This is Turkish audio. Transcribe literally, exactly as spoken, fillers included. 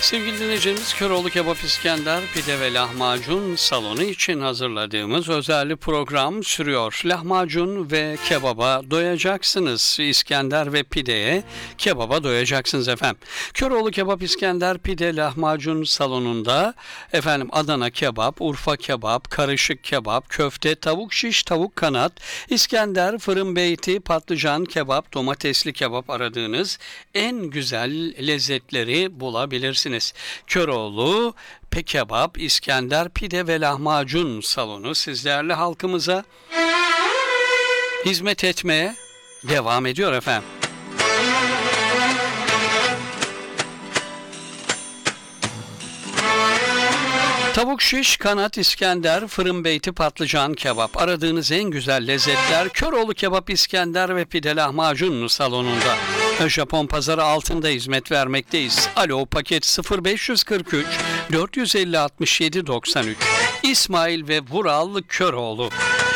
Sevgili dinleyicilerimiz, Köroğlu Kebap İskender Pide ve Lahmacun salonu için hazırladığımız özel program sürüyor. Lahmacun ve kebaba doyacaksınız. İskender ve pideye, kebaba doyacaksınız efendim. Köroğlu Kebap İskender Pide Lahmacun salonunda efendim Adana kebap, Urfa kebap, karışık kebap, köfte, tavuk şiş, tavuk kanat, İskender, fırın beyti, patlıcan kebap, domatesli kebap aradığınız en güzel lezzetleri bulabilirsiniz. Köroğlu Pe Kebap, İskender, Pide ve Lahmacun salonu sizlerle halkımıza hizmet etmeye devam ediyor efendim. Tavuk şiş, kanat, İskender, fırın beyti, patlıcan kebap. Aradığınız en güzel lezzetler Köroğlu Kebap İskender ve Pide Lahmacun salonunda. Japon Pazarı altında hizmet vermekteyiz. Alo, paket sıfır beş kırk üç dört yüz elli altmış yedi doksan üç. İsmail ve Vural Köroğlu.